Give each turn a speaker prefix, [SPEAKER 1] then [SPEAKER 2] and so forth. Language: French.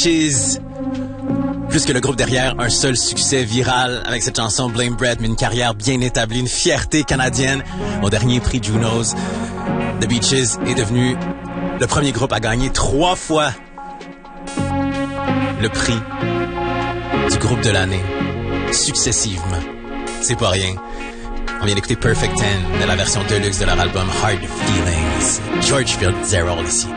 [SPEAKER 1] Beaches. Plus que le groupe derrière, un seul succès viral avec cette chanson Blame Brett, mais une carrière bien établie, une fierté canadienne. Au dernier prix Junos, The Beaches est devenu le premier groupe à gagner 3 fois le prix du groupe de l'année, successivement. C'est pas rien. On vient d'écouter Perfect 10 de la version deluxe de leur album Hard Feelings. George Fitzgerald ici.